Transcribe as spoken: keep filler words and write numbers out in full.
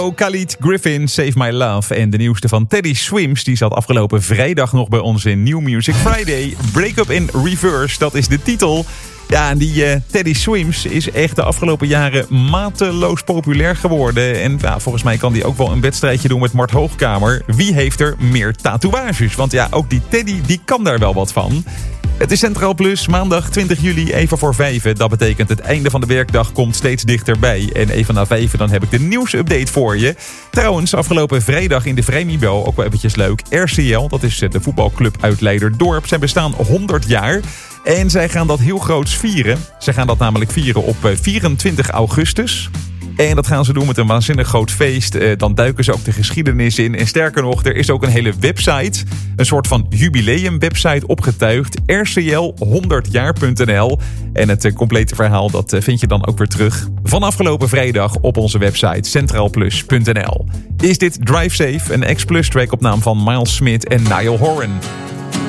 Khalid, Griffin, Save My Love en de nieuwste van Teddy Swims. Die zat afgelopen vrijdag nog bij ons in New Music Friday. Break Up in Reverse, dat is de titel. Ja, en die uh, Teddy Swims is echt de afgelopen jaren mateloos populair geworden. En ja, volgens mij kan die ook wel een wedstrijdje doen met Mart Hoogkamer. Wie heeft er meer tatoeages? Want ja, ook die Teddy die kan daar wel wat van. Het is Centraal Plus, maandag twintig juli, even voor vijven. Dat betekent het einde van de werkdag komt steeds dichterbij. En even na vijven, dan heb ik de nieuwsupdate voor je. Trouwens, afgelopen vrijdag in de Vrijmibo, ook wel eventjes leuk. R C L, dat is de voetbalclub uit Leiderdorp. Zij bestaan honderd jaar. En zij gaan dat heel groots vieren. Zij gaan dat namelijk vieren op vierentwintig augustus. En dat gaan ze doen met een waanzinnig groot feest. Dan duiken ze ook de geschiedenis in. En sterker nog, er is ook een hele website. Een soort van jubileum-website opgetuigd. R C L honderd jaar punt n l. En het complete verhaal dat vind je dan ook weer terug van afgelopen vrijdag op onze website centraal plus punt n l. Is dit Drive Safe, een X-Plus track op naam van Miles Smith en Niall Horan.